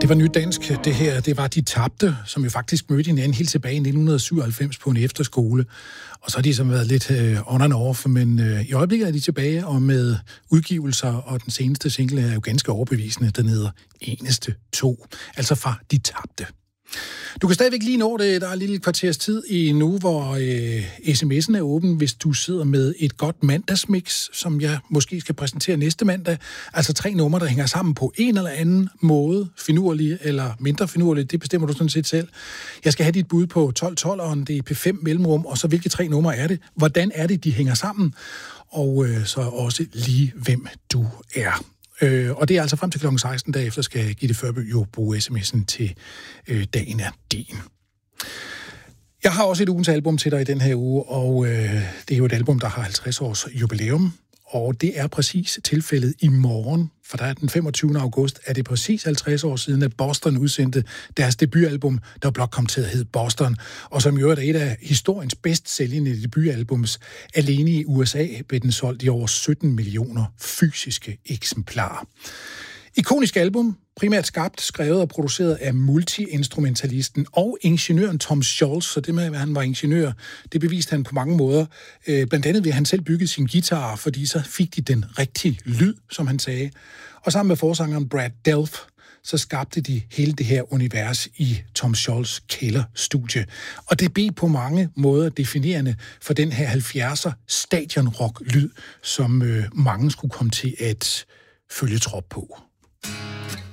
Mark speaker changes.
Speaker 1: Det var nyt dansk, det her. Det var De Tabte, som jo faktisk mødte hinanden helt tilbage i 1997 på en efterskole. Og så har de så været lidt on and off, men i øjeblikket er de tilbage, og med udgivelser, og den seneste single er jo ganske overbevisende. Den hedder Eneste To, altså fra De Tabte. Du kan stadigvæk lige nå det. Der er et lille kvarters tid i nu, hvor sms'en er åben, hvis du sidder med et godt mandagsmix, som jeg måske skal præsentere næste mandag. Altså 3 numre, der hænger sammen på en eller anden måde, finurlig eller mindre finurlig. Det bestemmer du sådan set selv. Jeg skal have dit bud på 12-12'eren, det er P5 mellemrum, og så hvilke 3 numre er det? Hvordan er det, de hænger sammen? Og så også lige, hvem du er. Og det er altså frem til kl. 16, derefter skal Gitte Førby jo bruge sms'en til Dagen er din. Jeg har også et ugens album til dig i den her uge, og det er jo et album, der har 50 års jubilæum. Og det er præcis tilfældet i morgen, for der er den 25. august, er det præcis 50 år siden, at Boston udsendte deres debutalbum, der blot kom til at hedde Boston, og som jo er et af historiens bedst sælgende debutalbums. Alene i USA blev den solgt i over 17 millioner fysiske eksemplarer. Ikonisk album, primært skabt, skrevet og produceret af multi-instrumentalisten og ingeniøren Tom Scholz, så det med, at han var ingeniør, det beviste han på mange måder. Blandt andet ved, at han selv byggede sin guitar, fordi så fik de den rigtige lyd, som han sagde. Og sammen med forsangeren Brad Delp, så skabte de hele det her univers i Tom Scholz' kælderstudie. Og det blev på mange måder definerende for den her 70'er stadionrock-lyd, som mange skulle komme til at følge trop på.